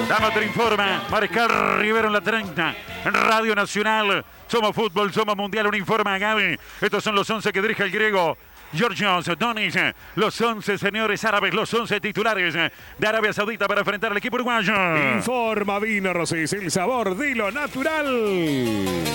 Amateur informa, Mariscal Rivero en la 30, Radio Nacional, somos fútbol, somos mundial, un informa a Gaby. Estos son los 11 que dirige el griego Georgios Donis, los 11 señores árabes, los 11 titulares de Arabia Saudita para enfrentar al equipo uruguayo. Informa Vino Rosés, el sabor de lo natural.